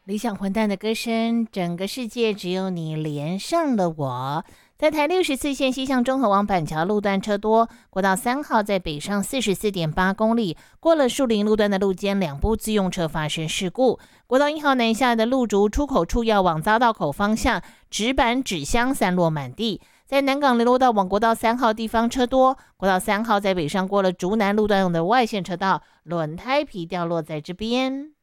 理想混蛋的歌声，整个世界只有你连上了我。在台64线西向中和往板桥路段车多，国道3号在北上44.8公里，过了树林路段的路肩，两部自用车发生事故。国道1号南下的路竹出口处要往匝道口方向，纸板纸箱散落满地。在南港联络道往国道3号地方车多，国道3号在北上过了竹南路段的外线车道，轮胎皮掉落在这边。